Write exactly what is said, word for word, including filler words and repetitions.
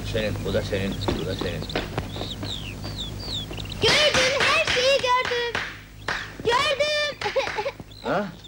senin, bu da senin, bu da senin. Gördüm, her şeyi gördüm! Gördüm! Ha?